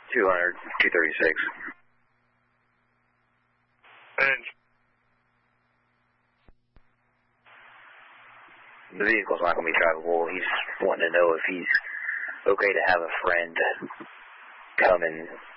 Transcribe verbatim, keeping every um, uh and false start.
two hundred, two thirty-six. And the vehicle's not going to be drivable. He's wanting to know if he's okay to have a friend come and